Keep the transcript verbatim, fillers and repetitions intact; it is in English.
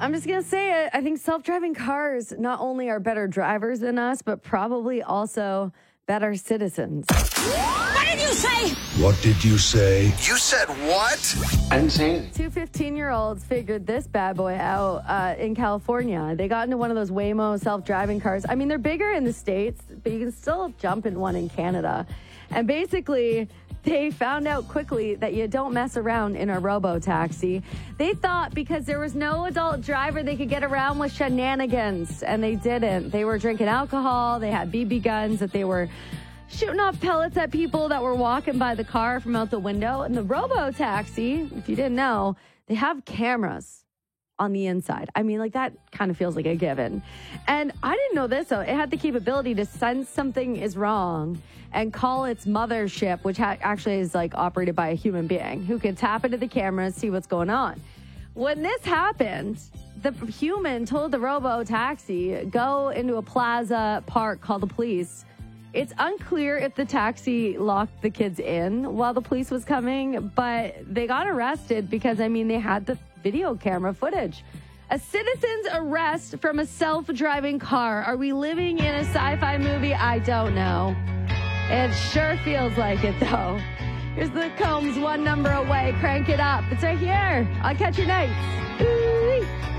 I'm just going to say it. I think self-driving cars not only are better drivers than us, but probably also better citizens. What did you say? What did you say? You said what? I didn't say anything. Two fifteen-year-olds figured this bad boy out uh, in California. They got into one of those Waymo self-driving cars. I mean, they're bigger in the States, but you can still jump in one in Canada. And basically, they found out quickly that you don't mess around in a robo-taxi. They thought because there was no adult driver, they could get around with shenanigans, and they didn't. They were drinking alcohol. They had B B guns that they were shooting off pellets at people that were walking by the car from out the window. And the robo-taxi, if you didn't know, they have cameras on the inside. I mean, like, that kind of feels like a given. And I didn't know this, though. It had the capability to sense something is wrong and call its mothership, which ha- actually is, like, operated by a human being who can tap into the camera and see what's going on. When this happened, the human told the robo-taxi, go into a plaza park, call the police. It's unclear if the taxi locked the kids in while the police was coming, but they got arrested because, I mean, they had the video camera footage. A citizen's arrest from a self-driving car. Are we living in a sci-fi movie? I don't know. It sure feels like it, though. Here's the Combs, one number away. Crank it up. It's right here. I'll catch you next. Ooh-wee.